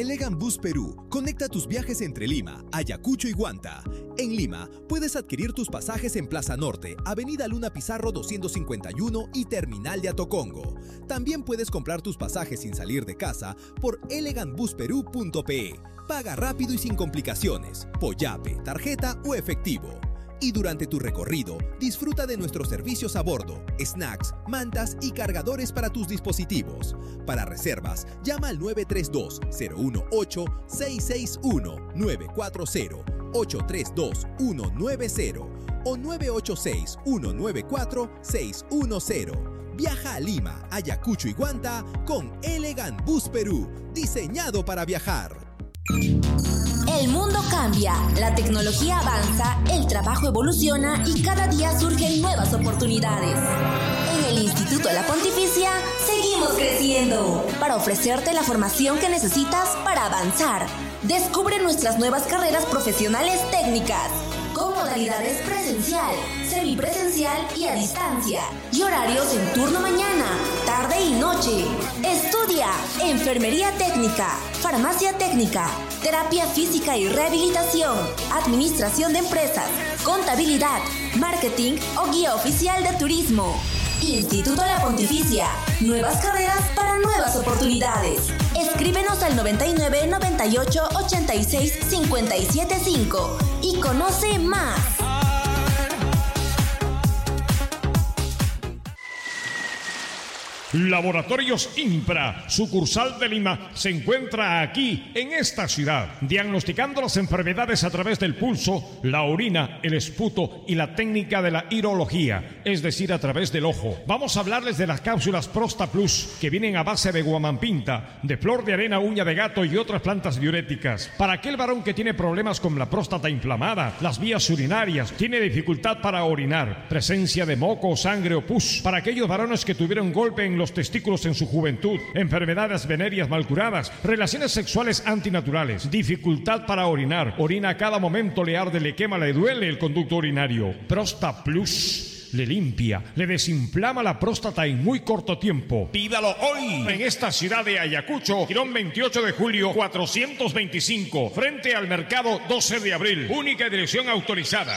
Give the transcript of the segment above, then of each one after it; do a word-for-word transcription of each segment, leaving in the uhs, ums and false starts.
Elegant Bus Perú conecta tus viajes entre Lima, Ayacucho y Huanta. En Lima, puedes adquirir tus pasajes en Plaza Norte, Avenida Luna Pizarro doscientos cincuenta y uno y Terminal de Atocongo. También puedes comprar tus pasajes sin salir de casa por elegant bus perú punto pe. Paga rápido y sin complicaciones, Poyape, tarjeta o efectivo. Y durante tu recorrido, disfruta de nuestros servicios a bordo, snacks, mantas y cargadores para tus dispositivos. Para reservas, llama al nueve tres dos, cero uno ocho, seis seis uno, nueve cuatro cero, ocho tres dos, uno nueve cero o nueve ocho seis, uno nueve cuatro, seis uno cero. Viaja a Lima, Ayacucho y Huanta con Elegant Bus Perú, diseñado para viajar. El mundo cambia, la tecnología avanza, el trabajo evoluciona y cada día surgen nuevas oportunidades. En el Instituto de la Pontificia seguimos creciendo para ofrecerte la formación que necesitas para avanzar. Descubre nuestras nuevas carreras profesionales técnicas con modalidades presencial, semipresencial y a distancia y horarios en turno mañana, tarde y noche. Estudia enfermería técnica, farmacia técnica, terapia física y rehabilitación, administración de empresas, contabilidad, marketing o guía oficial de turismo. Instituto La Pontificia, nuevas carreras para nuevas oportunidades. Escríbenos al noventa y nueve, noventa y ocho, ochenta y seis, cincuenta y siete cinco y conoce más. Laboratorios Impra, sucursal de Lima, se encuentra aquí, en esta ciudad, diagnosticando las enfermedades a través del pulso, la orina, el esputo y la técnica de la irología, es decir, a través del ojo. Vamos a hablarles de las cápsulas Prosta Plus, que vienen a base de guamampinta, de flor de arena, uña de gato y otras plantas diuréticas. Para aquel varón que tiene problemas con la próstata inflamada, las vías urinarias, tiene dificultad para orinar, presencia de moco, sangre o pus. Para aquellos varones que tuvieron golpe en los testículos en su juventud, enfermedades venéreas mal curadas, relaciones sexuales antinaturales, dificultad para orinar, orina a cada momento, le arde, le quema, le duele el conducto urinario. Prosta Plus le limpia, le desinflama la próstata en muy corto tiempo. Pídalo hoy en esta ciudad de Ayacucho, Girón veintiocho de julio, cuatrocientos veinticinco, frente al mercado doce de abril. Única dirección autorizada.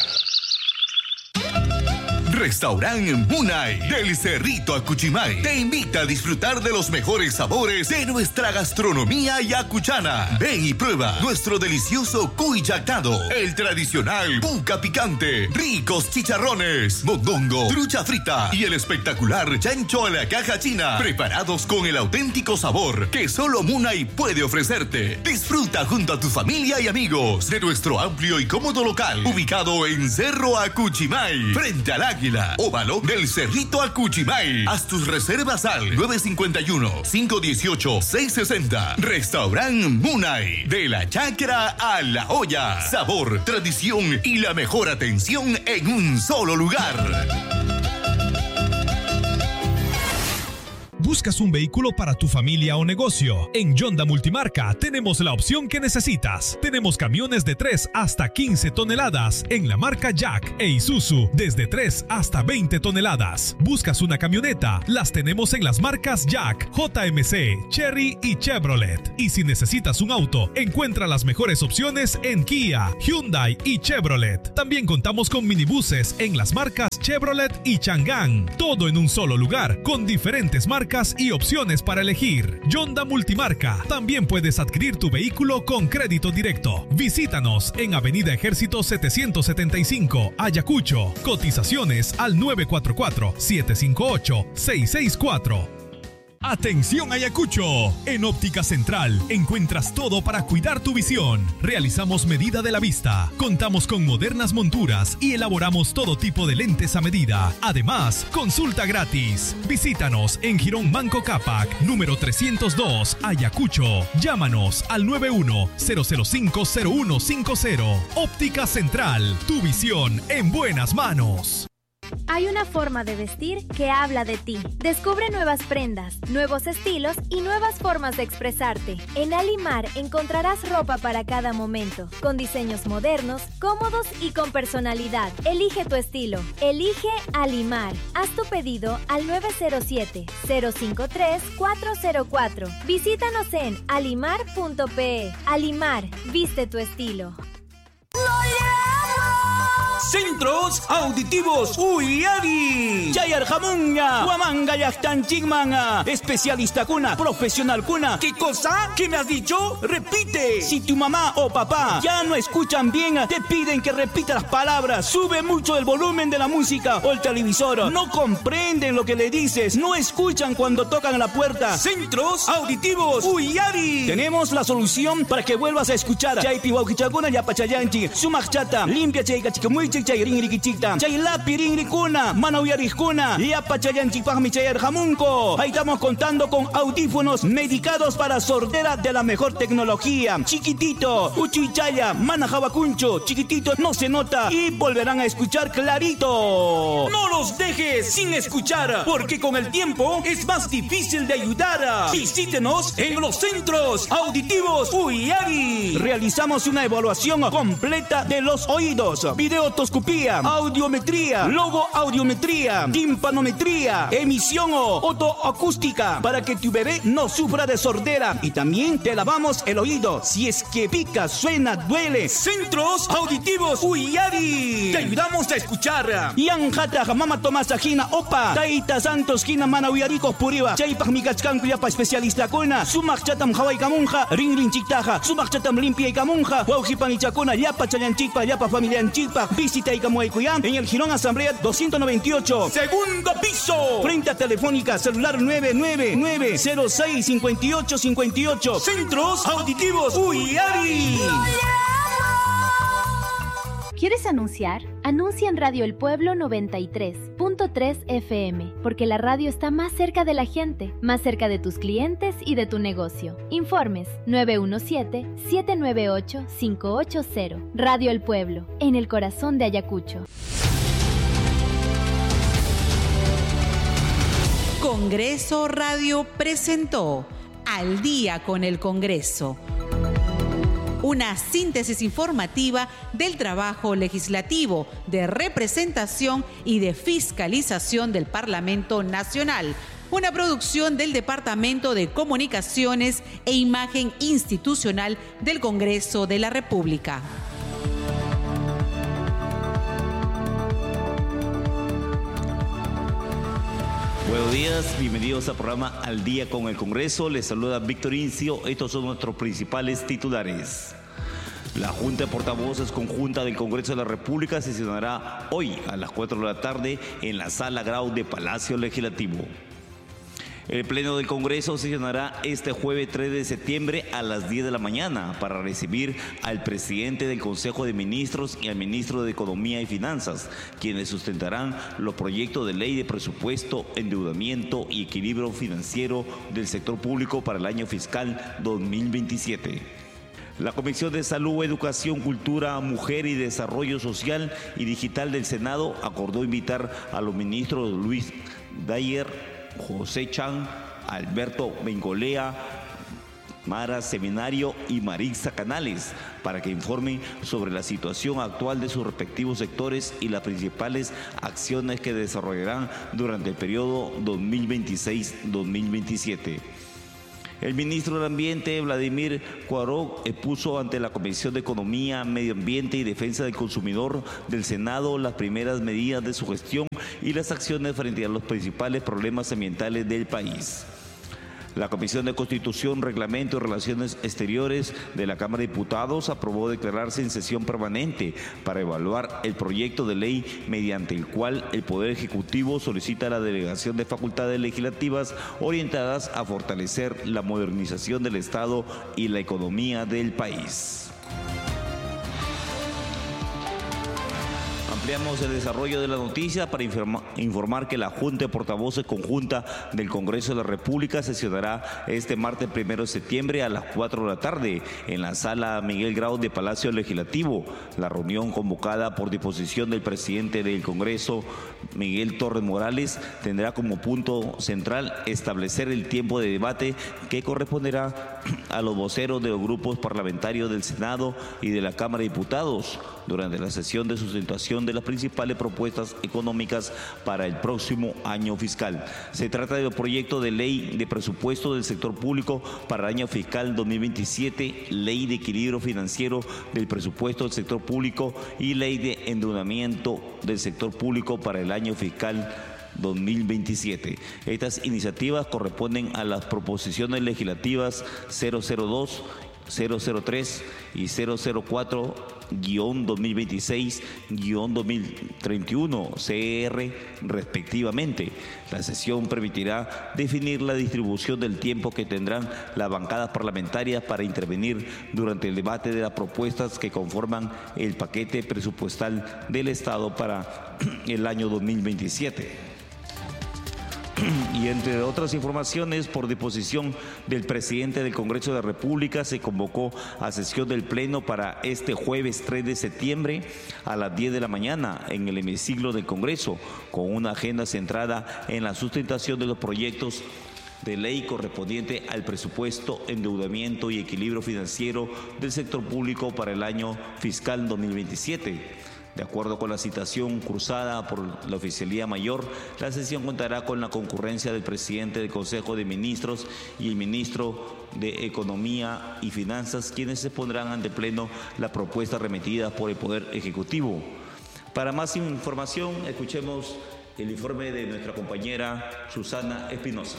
Restaurante Munay del Cerrito Acuchimay te invita a disfrutar de los mejores sabores de nuestra gastronomía yacuchana. Ven y prueba nuestro delicioso cuy yactado, el tradicional puca picante, ricos chicharrones, mondongo, trucha frita y el espectacular chancho a la caja china, preparados con el auténtico sabor que solo Munay puede ofrecerte. Disfruta junto a tu familia y amigos de nuestro amplio y cómodo local, ubicado en Cerro Acuchimay, frente al Águila, óvalo del Cerrito Acuchimay. Haz tus reservas al nueve cinco uno, cinco uno ocho, seis seis cero. Restaurant Munay, de la chacra a la olla. Sabor, tradición y la mejor atención en un solo lugar. ¿Buscas un vehículo para tu familia o negocio? En Yonda Multimarca tenemos la opción que necesitas. Tenemos camiones de tres hasta quince toneladas en la marca Jack e Isuzu desde tres hasta veinte toneladas. ¿Buscas una camioneta? Las tenemos en las marcas Jack, J M C, Chery y Chevrolet. Y si necesitas un auto, encuentra las mejores opciones en Kia, Hyundai y Chevrolet. También contamos con minibuses en las marcas Chevrolet y Chang'an. Todo en un solo lugar con diferentes marcas y opciones para elegir. Yonda Multimarca. También puedes adquirir tu vehículo con crédito directo. Visítanos en Avenida Ejército setecientos setenta y cinco, Ayacucho. Cotizaciones al nueve cuatro cuatro, siete cinco ocho, seis seis cuatro. Atención Ayacucho, en Óptica Central encuentras todo para cuidar tu visión. Realizamos medida de la vista, contamos con modernas monturas y elaboramos todo tipo de lentes a medida. Además, consulta gratis. Visítanos en Girón Manco Cápac, número trescientos dos, Ayacucho. Llámanos al nueve uno, cero cero cinco, cero uno cinco cero. Óptica Central, tu visión en buenas manos. hay una forma de vestir que habla de ti. Descubre nuevas prendas, nuevos estilos y nuevas formas de expresarte. En Alimar encontrarás ropa para cada momento, con diseños modernos, cómodos y con personalidad. Elige tu estilo. Elige Alimar. Haz tu pedido al nueve cero siete, cero cinco tres, cuatro cero cuatro. Visítanos en alimar punto pe. Alimar, viste tu estilo. Centros Auditivos Uyari. Chayar Jamunga. Huamanga Yachtan Chigmanga. Especialista cuna. Profesional cuna. ¿Qué cosa? ¿Qué me has dicho? Repite. Si tu mamá o papá ya no escuchan bien, te piden que repita las palabras. Sube mucho el volumen de la música o el televisor. No comprenden lo que le dices. No escuchan cuando tocan la puerta. Centros Auditivos Uyari. Tenemos la solución para que vuelvas a escuchar. Chay piwaukichakuna ya pachayanchi. Sumachchata. Limpia chay kachikamuichi. Chay rinrikichikta, chay lapi rinrikuna, manauyarijkuna, yapa chayanchipajmi chayar jamunko. Ahí estamos contando con audífonos medicados para sordera de la mejor tecnología. Chiquitito, uchichaya, manajabacuncho, chiquitito, no se nota y volverán a escuchar clarito. No los dejes sin escuchar, porque con el tiempo es más difícil de ayudar. Visítenos en los Centros Auditivos Uyari. Realizamos una evaluación completa de los oídos, videotos audiometría, logoaudiometría, timpanometría, emisión o otoacústica para que tu bebé no sufra de sordera y también te lavamos el oído si es que pica, suena, duele. Centros Auditivos Uyari. Te ayudamos a escuchar. Yanjata Mama Tomasa Gina Opa. Taita Santos Gina Mana Uyaricos Puriba. Chaypaj Mikachkan Kuyapa especialista Kona. Sumak Chatam Hawaii Kamunja. Ring Ring Chiktaja. Sumak Chatam Limpia y Kamunja. Waujipan y Chacona. Yapa Chayanchikpa. Yapa Familia Anchikpa. Visita y Camuaycuyán en el Girón Asamblea doscientos noventa y ocho. Segundo piso. Frente a Telefónica celular nueve nueve nueve cero seis cinco ocho cinco ocho. Centros Auditivos Uyari. ¿Quieres anunciar? Anuncia en Radio El Pueblo noventa y tres punto tres F M, porque la radio está más cerca de la gente, más cerca de tus clientes y de tu negocio. Informes nueve uno siete, siete nueve ocho, cinco ocho cero. Radio El Pueblo, en el corazón de Ayacucho. Congreso Radio presentó Al Día con el Congreso. Una síntesis informativa del trabajo legislativo, de representación y de fiscalización del Parlamento Nacional. Una producción del Departamento de Comunicaciones e Imagen Institucional del Congreso de la República. Buenos días, bienvenidos al programa Al Día con el Congreso. Les saluda Víctor Incio. Estos son nuestros principales titulares. La Junta de Portavoces Conjunta del Congreso de la República sesionará hoy a las cuatro de la tarde en la Sala Grau de Palacio Legislativo. El Pleno del Congreso sesionará este jueves tres de septiembre a las diez de la mañana para recibir al presidente del Consejo de Ministros y al ministro de Economía y Finanzas, quienes sustentarán los proyectos de ley de presupuesto, endeudamiento y equilibrio financiero del sector público para el año fiscal dos mil veintisiete. La Comisión de Salud, Educación, Cultura, Mujer y Desarrollo Social y Digital del Senado acordó invitar a los ministros Luis Dayer, José Chan, Alberto Bengolea, Mara Seminario y Marisa Canales para que informen sobre la situación actual de sus respectivos sectores y las principales acciones que desarrollarán durante el periodo dos mil veintiséis a dos mil veintisiete. El ministro del Ambiente, Vladimir Cuarón, expuso ante la Comisión de Economía, Medio Ambiente y Defensa del Consumidor del Senado las primeras medidas de su gestión y las acciones frente a los principales problemas ambientales del país. La Comisión de Constitución, Reglamento y Relaciones Exteriores de la Cámara de Diputados aprobó declararse en sesión permanente para evaluar el proyecto de ley mediante el cual el Poder Ejecutivo solicita la delegación de facultades legislativas orientadas a fortalecer la modernización del Estado y la economía del país. Ampliamos el desarrollo de la noticia para informa, informar que la Junta de Portavoces Conjunta del Congreso de la República sesionará este martes primero de septiembre a las cuatro de la tarde en la sala Miguel Grau de Palacio Legislativo. La reunión, convocada por disposición del presidente del Congreso, Miguel Torres Morales, tendrá como punto central establecer el tiempo de debate que corresponderá a los voceros de los grupos parlamentarios del Senado y de la Cámara de Diputados durante la sesión de sustentación de las principales propuestas económicas para el próximo año fiscal. Se trata del proyecto de ley de presupuesto del sector público para el año fiscal dos mil veintisiete, ley de equilibrio financiero del presupuesto del sector público y ley de endeudamiento del sector público para el año fiscal dos mil veintisiete. Estas iniciativas corresponden a las proposiciones legislativas cero cero dos, cero cero tres y cero cero cuatro guión dos mil veintiséis guión dos mil treinta y uno C R respectivamente. La sesión permitirá definir la distribución del tiempo que tendrán las bancadas parlamentarias para intervenir durante el debate de las propuestas que conforman el paquete presupuestal del Estado para el año dos mil veintisiete. Y entre otras informaciones, por disposición del presidente del Congreso de la República, se convocó a sesión del Pleno para este jueves tres de septiembre a las diez de la mañana en el hemiciclo del Congreso, con una agenda centrada en la sustentación de los proyectos de ley correspondiente al presupuesto, endeudamiento y equilibrio financiero del sector público para el año fiscal dos mil veintisiete. De acuerdo con la citación cursada por la Oficialía Mayor, la sesión contará con la concurrencia del presidente del Consejo de Ministros y el ministro de Economía y Finanzas, quienes expondrán ante Pleno las propuestas remitidas por el Poder Ejecutivo. Para más información, escuchemos el informe de nuestra compañera Susana Espinosa.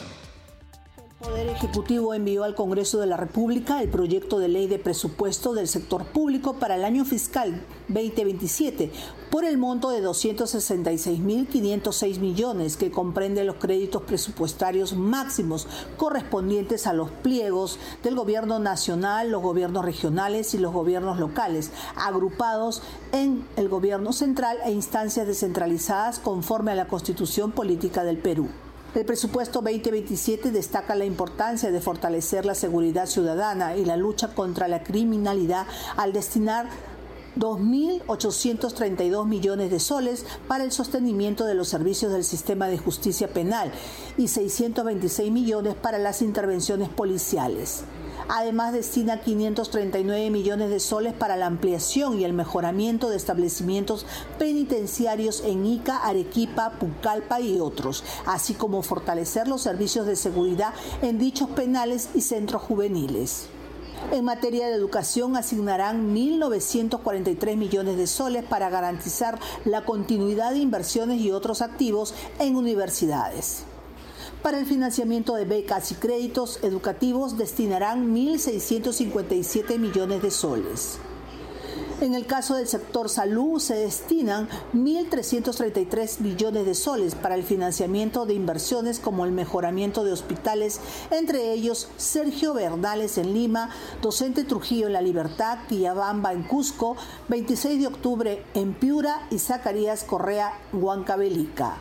El Poder Ejecutivo envió al Congreso de la República el proyecto de ley de presupuesto del sector público para el año fiscal veinte veintisiete por el monto de doscientos sesenta y seis mil quinientos seis millones, que comprende los créditos presupuestarios máximos correspondientes a los pliegos del Gobierno Nacional, los gobiernos regionales y los gobiernos locales, agrupados en el Gobierno Central e instancias descentralizadas conforme a la Constitución Política del Perú. El presupuesto veinte veintisiete destaca la importancia de fortalecer la seguridad ciudadana y la lucha contra la criminalidad al destinar dos mil ochocientos treinta y dos millones de soles para el sostenimiento de los servicios del sistema de justicia penal y seiscientos veintiséis millones para las intervenciones policiales. Además, destina quinientos treinta y nueve millones de soles para la ampliación y el mejoramiento de establecimientos penitenciarios en Ica, Arequipa, Pucallpa y otros, así como fortalecer los servicios de seguridad en dichos penales y centros juveniles. En materia de educación, asignarán mil novecientos cuarenta y tres millones de soles para garantizar la continuidad de inversiones y otros activos en universidades. Para el financiamiento de becas y créditos educativos destinarán mil seiscientos cincuenta y siete millones de soles. En el caso del sector salud se destinan mil trescientos treinta y tres millones de soles para el financiamiento de inversiones como el mejoramiento de hospitales, entre ellos Sergio Bernales en Lima, Docente Trujillo en La Libertad, Quillabamba en Cusco, veintiséis de octubre en Piura y Zacarías Correa en Huancavelica.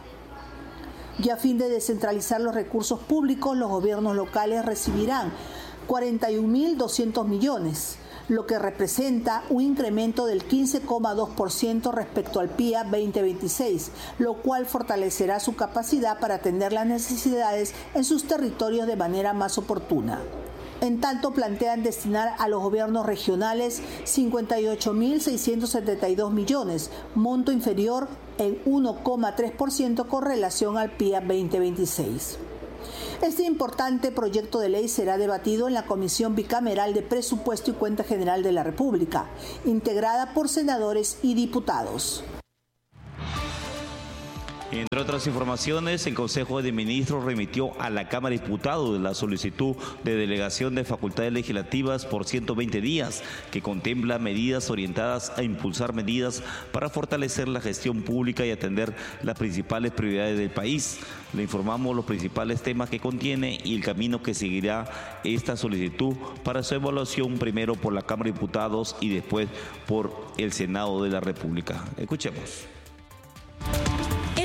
Y a fin de descentralizar los recursos públicos, los gobiernos locales recibirán cuarenta y un mil doscientos millones, lo que representa un incremento del quince coma dos por ciento respecto al P I A veinte veintiséis, lo cual fortalecerá su capacidad para atender las necesidades en sus territorios de manera más oportuna. En tanto, plantean destinar a los gobiernos regionales cincuenta y ocho mil seiscientos setenta y dos millones, monto inferior en uno coma tres por ciento con relación al P I A veinte veintiséis. Este importante proyecto de ley será debatido en la Comisión Bicameral de Presupuesto y Cuenta General de la República, integrada por senadores y diputados. Entre otras informaciones, el Consejo de Ministros remitió a la Cámara de Diputados la solicitud de delegación de facultades legislativas por ciento veinte días, que contempla medidas orientadas a impulsar medidas para fortalecer la gestión pública y atender las principales prioridades del país. Le informamos los principales temas que contiene y el camino que seguirá esta solicitud para su evaluación, primero por la Cámara de Diputados y después por el Senado de la República. Escuchemos.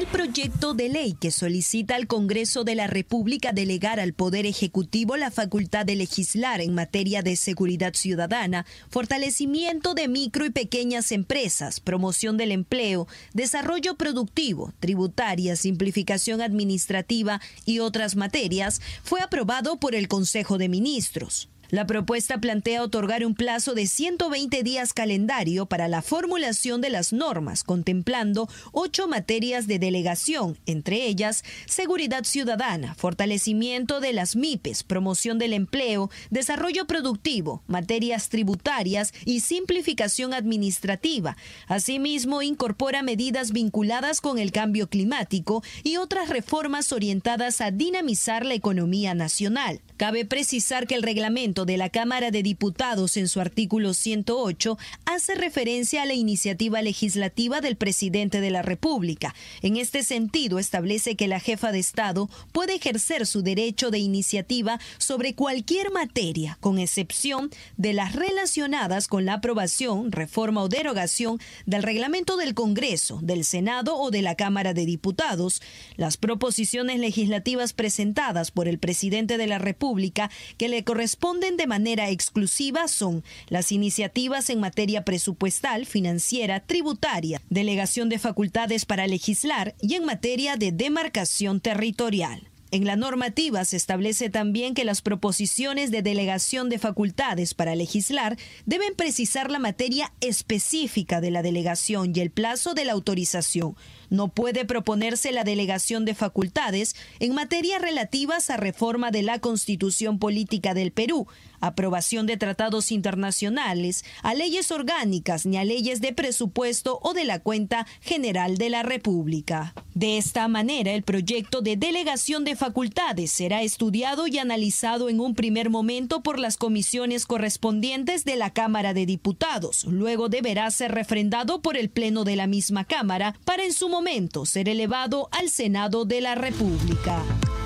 proyecto de ley que solicita al Congreso de la República delegar al Poder Ejecutivo la facultad de legislar en materia de seguridad ciudadana, fortalecimiento de micro y pequeñas empresas, promoción del empleo, desarrollo productivo, tributaria, simplificación administrativa y otras materias, fue aprobado por el Consejo de Ministros. La propuesta plantea otorgar un plazo de ciento veinte días calendario para la formulación de las normas, contemplando ocho materias de delegación, entre ellas seguridad ciudadana, fortalecimiento de las M I P E S, promoción del empleo, desarrollo productivo, materias tributarias y simplificación administrativa. Asimismo, incorpora medidas vinculadas con el cambio climático y otras reformas orientadas a dinamizar la economía nacional. Cabe precisar que el reglamento de la Cámara de Diputados en su artículo ciento ocho hace referencia a la iniciativa legislativa del presidente de la República. En este sentido, establece que la jefa de Estado puede ejercer su derecho de iniciativa sobre cualquier materia, con excepción de las relacionadas con la aprobación, reforma o derogación del reglamento del Congreso, del Senado o de la Cámara de Diputados. Las proposiciones legislativas presentadas por el presidente de la República que le corresponden de manera exclusiva son las iniciativas en materia presupuestal, financiera, tributaria, delegación de facultades para legislar y en materia de demarcación territorial. En la normativa se establece también que las proposiciones de delegación de facultades para legislar deben precisar la materia específica de la delegación y el plazo de la autorización. No puede proponerse la delegación de facultades en materias relativas a reforma de la Constitución Política del Perú, aprobación de tratados internacionales, a leyes orgánicas ni a leyes de presupuesto o de la cuenta general de la República. De esta manera, el proyecto de delegación de facultades será estudiado y analizado en un primer momento por las comisiones correspondientes de la Cámara de Diputados. Luego deberá ser refrendado por el Pleno de la misma Cámara para en su momento ser elevado al Senado de la República.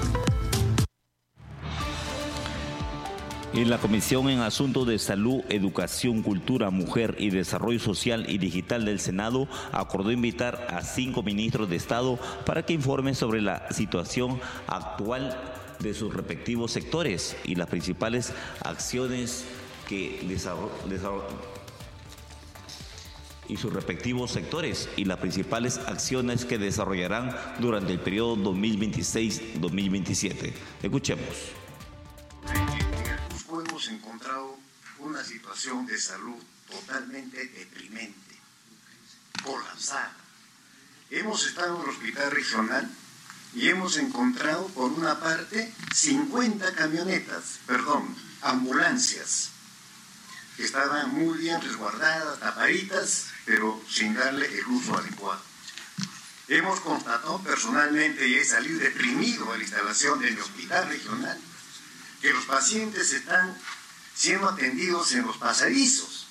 En la Comisión en Asuntos de Salud, Educación, Cultura, Mujer y Desarrollo Social y Digital del Senado acordó invitar a cinco ministros de Estado para que informen sobre la situación actual de sus respectivos sectores y las principales acciones que desarrollan y sus respectivos sectores y las principales acciones que desarrollarán durante el periodo dos mil veintiséis a dos mil veintisiete. Escuchemos. Hemos encontrado una situación de salud totalmente deprimente, colapsada. Hemos estado en el hospital regional y hemos encontrado por una parte cincuenta camionetas, perdón, ambulancias, que estaban muy bien resguardadas, tapaditas, pero sin darle el uso adecuado. Hemos constatado personalmente, y he salido deprimido a la instalación de mi hospital regional, que los pacientes están siendo atendidos en los pasadizos.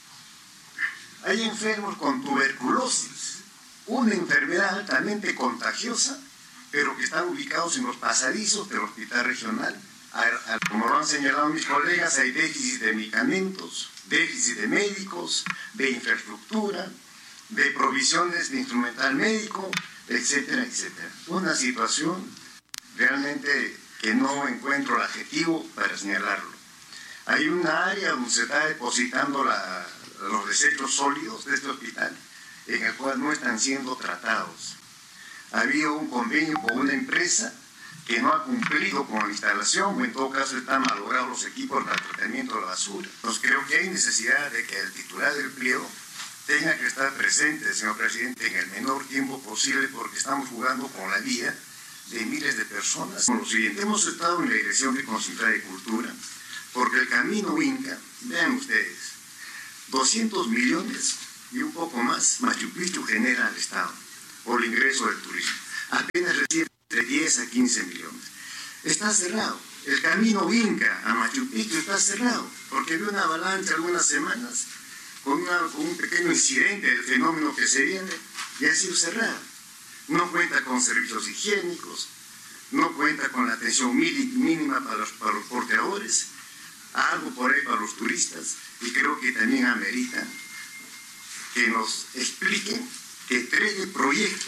Hay enfermos con tuberculosis, una enfermedad altamente contagiosa, pero que están ubicados en los pasadizos del hospital regional. Como lo han señalado mis colegas, hay déficit de medicamentos, déficit de médicos, de infraestructura, de provisiones de instrumental médico, etcétera, etcétera. Una situación realmente que no encuentro el adjetivo para señalarlo. Hay una área donde se está depositando la, los desechos sólidos de este hospital, en el cual no están siendo tratados. Ha habido un convenio con una empresa que no ha cumplido con la instalación, o en todo caso están malogrados los equipos para tratamiento de la basura. Entonces creo que hay necesidad de que el titular del pliego tenga que estar presente, señor presidente, en el menor tiempo posible, porque estamos jugando con la vida de miles de personas. Con lo siguiente, hemos estado en la Dirección de Concentrada de Cultura, porque el camino Inca, vean ustedes, doscientos millones y un poco más, Machu Picchu genera al Estado por el ingreso del turismo. Apenas recibe entre diez a quince millones. Está cerrado. El camino Inca a Machu Picchu está cerrado, porque había una avalancha algunas semanas con, una, con un pequeño incidente del fenómeno que se viene y ha sido cerrado. No cuenta con servicios higiénicos, no cuenta con la atención mínima para los, para los porteadores, algo por ahí para los turistas, y creo que también amerita que nos expliquen que entregue proyectos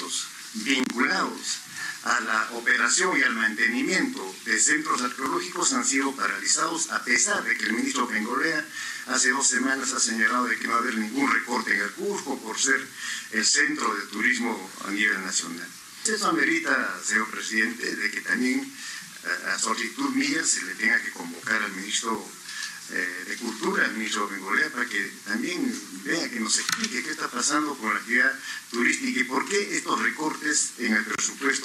vinculados a la operación y al mantenimiento de centros arqueológicos han sido paralizados, a pesar de que el ministro Bengolea hace dos semanas ha señalado de que no va a haber ningún recorte en el Cusco por ser el centro de turismo a nivel nacional. Eso amerita, señor presidente, de que también a solicitud mía se le tenga que convocar al ministro eh, de Cultura, al ministro Bengolea, para que también vea, que nos explique qué está pasando con la actividad turística y por qué estos recortes en el presupuesto.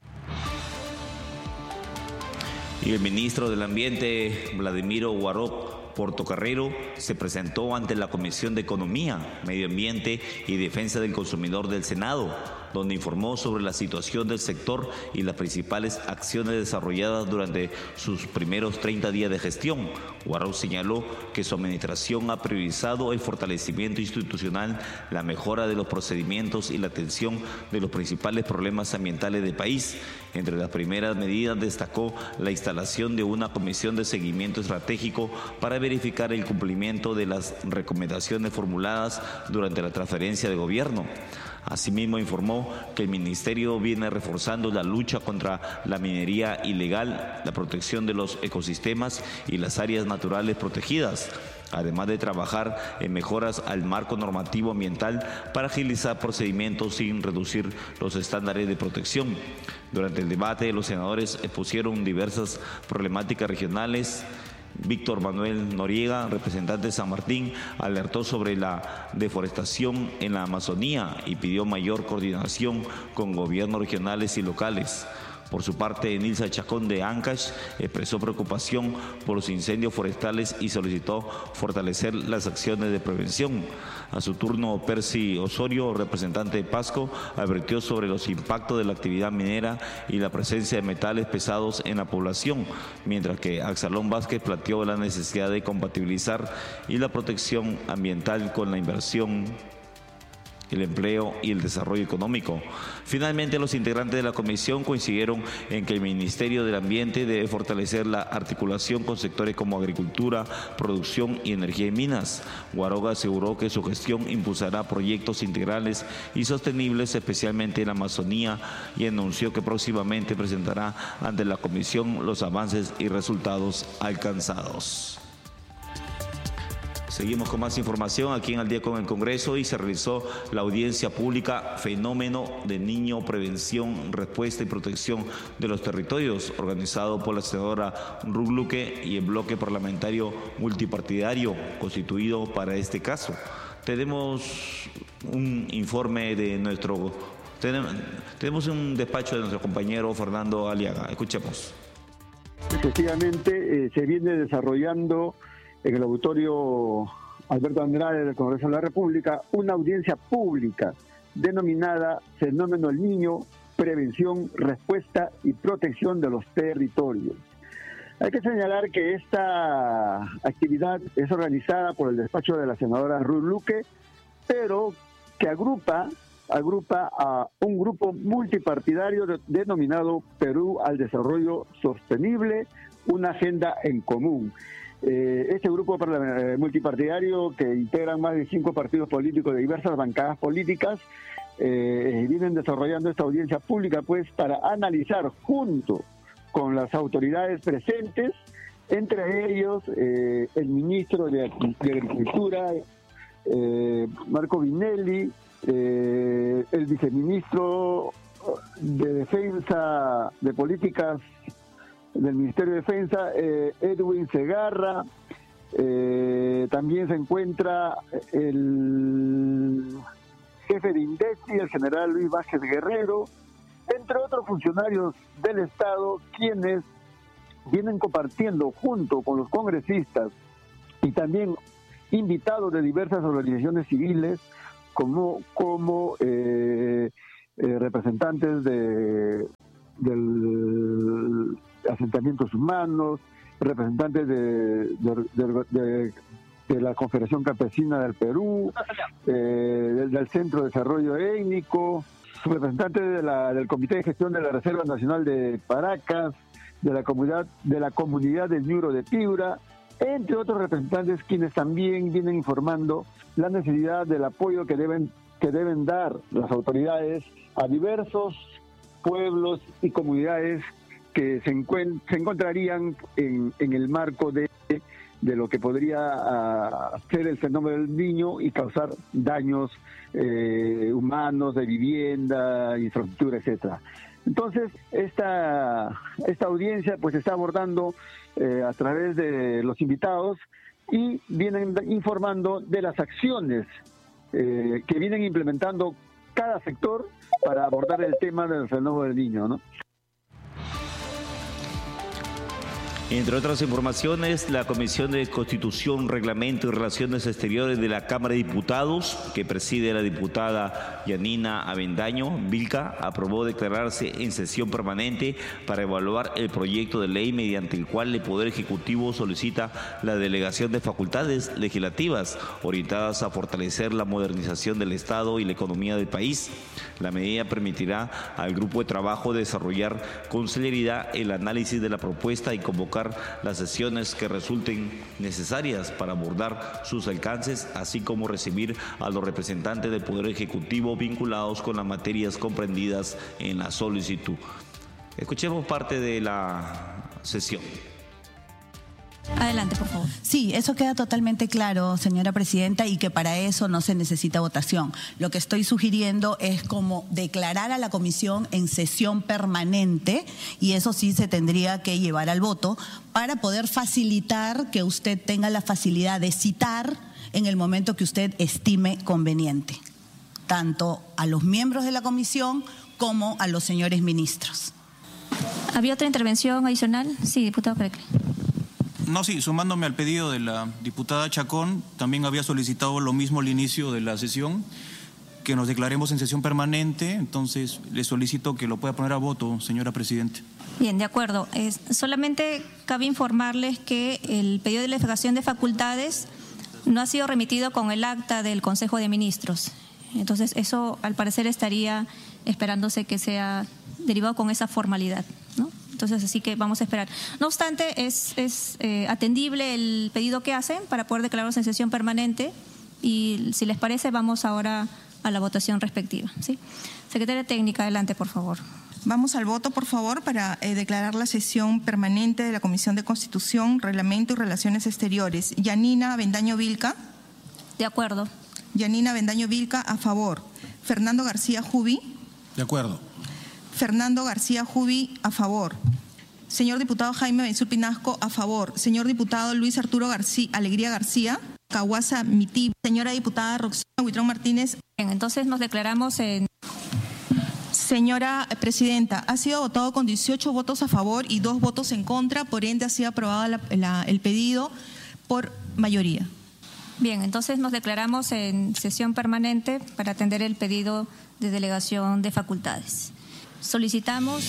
Y el ministro del Ambiente, Vladimiro Warok Portocarrero, se presentó ante la Comisión de Economía, Medio Ambiente y Defensa del Consumidor del Senado, donde informó sobre la situación del sector y las principales acciones desarrolladas durante sus primeros treinta días de gestión. Warok señaló que su administración ha priorizado el fortalecimiento institucional, la mejora de los procedimientos y la atención de los principales problemas ambientales del país. Entre las primeras medidas destacó la instalación de una comisión de seguimiento estratégico para verificar el cumplimiento de las recomendaciones formuladas durante la transferencia de gobierno. Asimismo, informó que el ministerio viene reforzando la lucha contra la minería ilegal, la protección de los ecosistemas y las áreas naturales protegidas, además de trabajar en mejoras al marco normativo ambiental para agilizar procedimientos sin reducir los estándares de protección. Durante el debate, los senadores expusieron diversas problemáticas regionales. Víctor Manuel Noriega, representante de San Martín, alertó sobre la deforestación en la Amazonía y pidió mayor coordinación con gobiernos regionales y locales. Por su parte, Nilsa Chacón de Ancash expresó preocupación por los incendios forestales y solicitó fortalecer las acciones de prevención. A su turno, Percy Osorio, representante de Pasco, advirtió sobre los impactos de la actividad minera y la presencia de metales pesados en la población, mientras que Axalón Vázquez planteó la necesidad de compatibilizar y la protección ambiental con la inversión, el empleo y el desarrollo económico. Finalmente, los integrantes de la comisión coincidieron en que el Ministerio del Ambiente debe fortalecer la articulación con sectores como agricultura, producción y energía y minas. Warok aseguró que su gestión impulsará proyectos integrales y sostenibles, especialmente en la Amazonía, y anunció que próximamente presentará ante la comisión los avances y resultados alcanzados. Seguimos con más información aquí en Al Día con el Congreso y se realizó la audiencia pública Fenómeno de Niño, Prevención, Respuesta y Protección de los Territorios, organizado por la senadora Ruth Luque y el bloque parlamentario multipartidario constituido para este caso. Tenemos un informe de nuestro, tenemos, tenemos un despacho de nuestro compañero Fernando Aliaga. Escuchemos. Efectivamente, eh, se viene desarrollando en el auditorio Alberto Andrade del Congreso de la República una audiencia pública denominada Fenómeno del Niño, Prevención, Respuesta y Protección de los Territorios. Hay que señalar que esta actividad es organizada por el despacho de la senadora Ruth Luque, pero que agrupa, agrupa a un grupo multipartidario de, denominado Perú al Desarrollo Sostenible, una agenda en común. Eh, este grupo eh, multipartidario, que integran más de cinco partidos políticos de diversas bancadas políticas, eh, vienen desarrollando esta audiencia pública pues para analizar junto con las autoridades presentes, entre ellos eh, el ministro de, de Agricultura, eh, Marco Vinelli, eh, el viceministro de Defensa, de Políticas del Ministerio de Defensa, eh, Edwin Segarra, eh, también se encuentra el jefe de INDECI, el general Luis Vázquez Guerrero, entre otros funcionarios del Estado, quienes vienen compartiendo junto con los congresistas y también invitados de diversas organizaciones civiles, como, como eh, eh, representantes de del asentamientos humanos, representantes de, de, de, de, de la Confederación Campesina del Perú, eh, del, del Centro de Desarrollo Étnico, representantes de la, del Comité de Gestión de la Reserva Nacional de Paracas, de la comunidad de la comunidad del Ñuro de Piura, entre otros representantes quienes también vienen informando la necesidad del apoyo que deben que deben dar las autoridades a diversos pueblos y comunidades que se, encuent- se encontrarían en, en el marco de, de lo que podría uh, ser el fenómeno del Niño y causar daños eh, humanos, de vivienda, infraestructura, etcétera. Entonces, esta, esta audiencia pues está abordando eh, a través de los invitados y vienen informando de las acciones eh, que vienen implementando cada sector para abordar el tema del fenómeno del Niño, ¿no? Entre otras informaciones, la Comisión de Constitución, Reglamento y Relaciones Exteriores de la Cámara de Diputados, que preside la diputada Yanina Avendaño Vilca, aprobó declararse en sesión permanente para evaluar el proyecto de ley mediante el cual el Poder Ejecutivo solicita la delegación de facultades legislativas orientadas a fortalecer la modernización del Estado y la economía del país. La medida permitirá al grupo de trabajo desarrollar con celeridad el análisis de la propuesta y convocar las sesiones que resulten necesarias para abordar sus alcances, así como recibir a los representantes del Poder Ejecutivo vinculados con las materias comprendidas en la solicitud. Escuchemos parte de la sesión. Adelante, por favor. Sí, eso queda totalmente claro, señora presidenta, y que para eso no se necesita votación. Lo que estoy sugiriendo es como declarar a la comisión en sesión permanente, y eso sí se tendría que llevar al voto para poder facilitar que usted tenga la facilidad de citar en el momento que usted estime conveniente, tanto a los miembros de la comisión como a los señores ministros. ¿Había otra intervención adicional? Sí, diputado Perecle. No, sí, sumándome al pedido de la diputada Chacón, también había solicitado lo mismo al inicio de la sesión, que nos declaremos en sesión permanente, entonces le solicito que lo pueda poner a voto, señora presidenta. Bien, de acuerdo. Es, solamente cabe informarles que el pedido de delegación de facultades no ha sido remitido con el acta del Consejo de Ministros. Entonces, eso al parecer estaría esperándose que sea derivado con esa formalidad, ¿no? Entonces, así que vamos a esperar. No obstante, es, es eh, atendible el pedido que hacen para poder declararlos en sesión permanente y, si les parece, vamos ahora a la votación respectiva, ¿sí? Secretaria Técnica, adelante, por favor. Vamos al voto, por favor, para eh, declarar la sesión permanente de la Comisión de Constitución, Reglamento y Relaciones Exteriores. Yanina Avendaño Vilca. De acuerdo. Yanina Avendaño Vilca, a favor. Fernando García Jubi. De acuerdo. Fernando García Jubi, a favor. Señor diputado Jaime Benzur Pinasco, a favor. Señor diputado Luis Arturo García, Alegría García, Caguasa Mití. Señora diputada Roxana Huitrón Martínez. Bien, entonces nos declaramos en... Señora presidenta, ha sido votado con dieciocho votos a favor y dos votos en contra, por ende ha sido aprobado la, la, el pedido por mayoría. Bien, entonces nos declaramos en sesión permanente para atender el pedido de delegación de facultades. Solicitamos...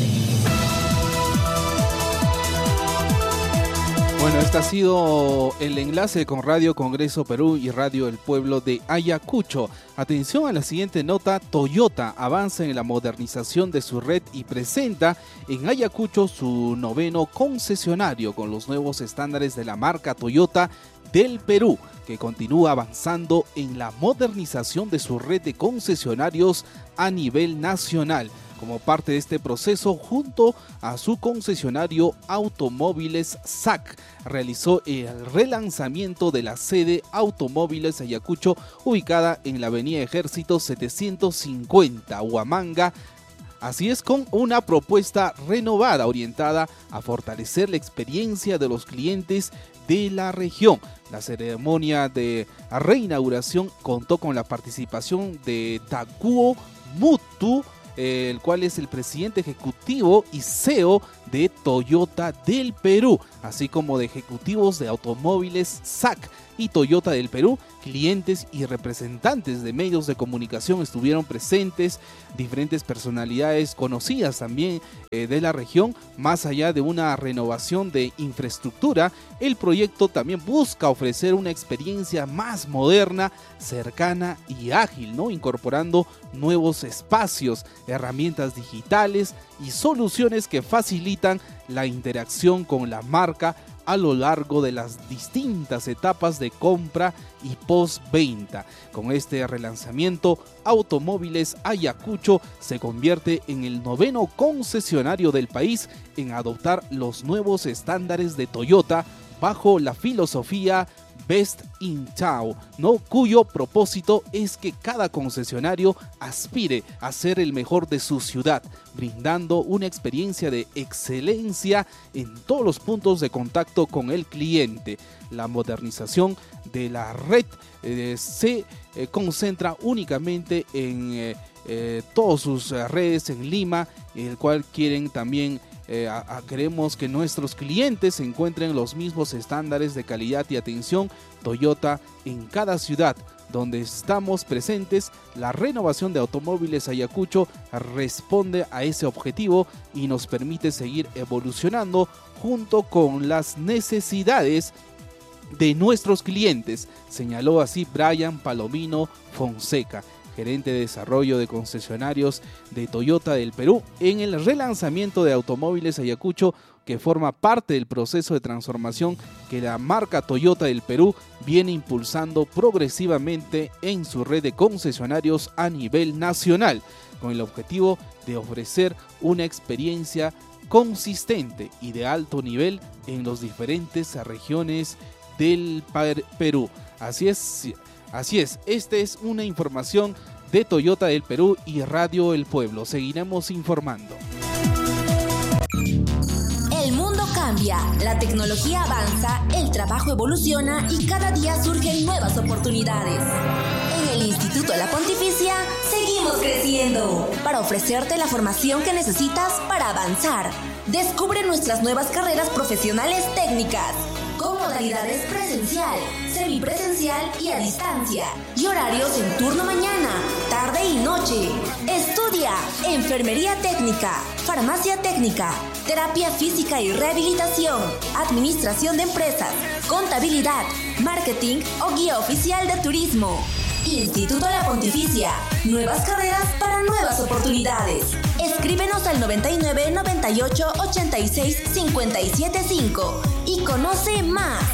Bueno, este ha sido el enlace con Radio Congreso Perú y Radio El Pueblo de Ayacucho. Atención a la siguiente nota. Toyota avanza en la modernización de su red y presenta en Ayacucho su noveno concesionario con los nuevos estándares de la marca Toyota del Perú, que continúa avanzando en la modernización de su red de concesionarios a nivel nacional. Como parte de este proceso, junto a su concesionario Automóviles S A C, realizó el relanzamiento de la sede Automóviles Ayacucho, ubicada en la avenida Ejército setecientos cincuenta, Huamanga. Así es, con una propuesta renovada orientada a fortalecer la experiencia de los clientes de la región. La ceremonia de reinauguración contó con la participación de Takuo Mutu, el cual es el presidente ejecutivo y C E O de Toyota del Perú, así como de ejecutivos de Automóviles S A C y Toyota del Perú. Clientes y representantes de medios de comunicación estuvieron presentes, diferentes personalidades conocidas también eh, de la región. Más allá de una renovación de infraestructura, el proyecto también busca ofrecer una experiencia más moderna, cercana y ágil, ¿no? Incorporando nuevos espacios, herramientas digitales y soluciones que facilitan la interacción con la marca a lo largo de las distintas etapas de compra y postventa. Con este relanzamiento, Automóviles Ayacucho se convierte en el noveno concesionario del país en adoptar los nuevos estándares de Toyota bajo la filosofía Best in Town, ¿no? Cuyo propósito es que cada concesionario aspire a ser el mejor de su ciudad, brindando una experiencia de excelencia en todos los puntos de contacto con el cliente. La modernización de la red eh, se eh, concentra únicamente en eh, eh, todas sus redes en Lima, el cual quieren también Eh, a, a, queremos que nuestros clientes encuentren los mismos estándares de calidad y atención Toyota en cada ciudad donde estamos presentes. La renovación de Automóviles Ayacucho responde a ese objetivo y nos permite seguir evolucionando junto con las necesidades de nuestros clientes, señaló así Brian Palomino Fonseca, gerente de desarrollo de concesionarios de Toyota del Perú, en el relanzamiento de Automóviles Ayacucho, que forma parte del proceso de transformación que la marca Toyota del Perú viene impulsando progresivamente en su red de concesionarios a nivel nacional, con el objetivo de ofrecer una experiencia consistente y de alto nivel en las diferentes regiones del Perú. Así es. Así es, esta es una información de Toyota del Perú y Radio El Pueblo. Seguiremos informando. El mundo cambia, la tecnología avanza, el trabajo evoluciona y cada día surgen nuevas oportunidades. En el Instituto La Pontificia seguimos creciendo para ofrecerte la formación que necesitas para avanzar. Descubre nuestras nuevas carreras profesionales técnicas, con modalidades presencial, semipresencial y a distancia, y horarios en turno mañana, tarde y noche. Estudia enfermería técnica, farmacia técnica, terapia física y rehabilitación, administración de empresas, contabilidad, marketing o guía oficial de turismo. Instituto La Pontificia, nuevas carreras para nuevas oportunidades. Escríbenos al noventa y nueve, noventa y ocho, ochenta y seis, cincuenta y siete cinco y conoce más.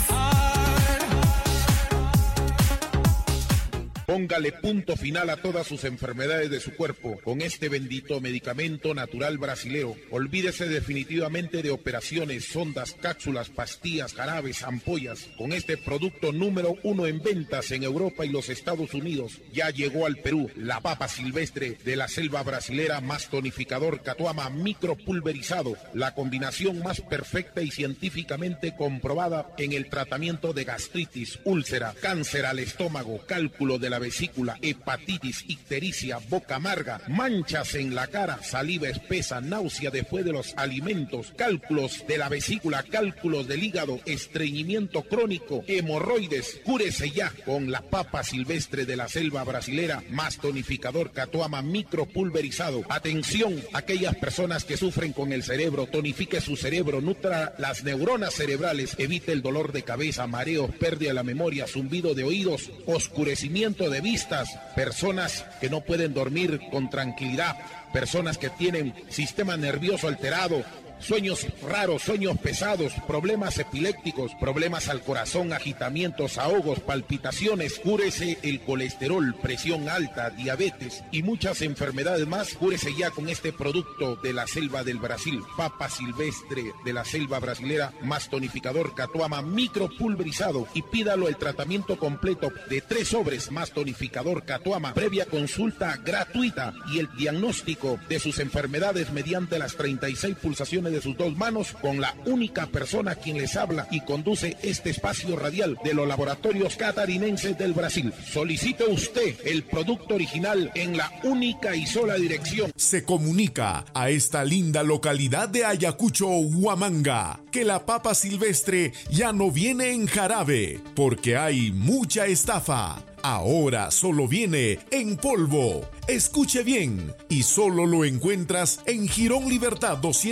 Póngale punto final a todas sus enfermedades de su cuerpo con este bendito medicamento natural brasilero. Olvídese definitivamente de operaciones, sondas, cápsulas, pastillas, jarabes, ampollas. Con este producto número uno en ventas en Europa y los Estados Unidos, ya llegó al Perú la papa silvestre de la selva brasilera más tonificador Catuama micropulverizado, la combinación más perfecta y científicamente comprobada en el tratamiento de gastritis, úlcera, cáncer al estómago, cálculo de la vesícula, hepatitis, ictericia, boca amarga, manchas en la cara, saliva espesa, náusea después de los alimentos, cálculos de la vesícula, cálculos del hígado, estreñimiento crónico, hemorroides. Cúrese ya con la papa silvestre de la selva brasilera más tonificador Catuama micropulverizado. Atención, aquellas personas que sufren con el cerebro, tonifique su cerebro, nutra las neuronas cerebrales, evite el dolor de cabeza, mareos, pérdida de la memoria, zumbido de oídos, oscurecimiento de vistas, personas que no pueden dormir con tranquilidad, personas que tienen sistema nervioso alterado, sueños raros, sueños pesados, problemas epilépticos, problemas al corazón, agitamientos, ahogos, palpitaciones. Cúrese el colesterol, presión alta, diabetes y muchas enfermedades más. Cúrese ya con este producto de la selva del Brasil, papa silvestre de la selva brasilera más tonificador Catuama micropulverizado, y pídalo el tratamiento completo de tres sobres más tonificador Catuama, previa consulta gratuita y el diagnóstico de sus enfermedades mediante las treinta y seis pulsaciones de sus dos manos, con la única persona quien les habla y conduce este espacio radial de los laboratorios catarinenses del Brasil. Solicite usted el producto original en la única y sola dirección. Se comunica a esta linda localidad de Ayacucho, Huamanga, que la papa silvestre ya no viene en jarabe, porque hay mucha estafa. Ahora solo viene en polvo. Escuche bien, y solo lo encuentras en Jirón Libertad doscientos